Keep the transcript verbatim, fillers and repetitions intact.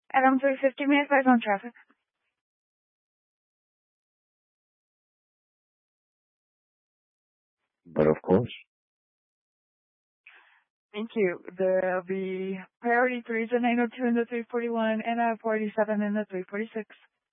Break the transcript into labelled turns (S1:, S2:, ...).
S1: And I'm three fifty minutes back on traffic.
S2: But of course.
S1: Thank you. There'll be priority three is the nine oh two and the three forty-one, and I have forty-seven and the three forty-six.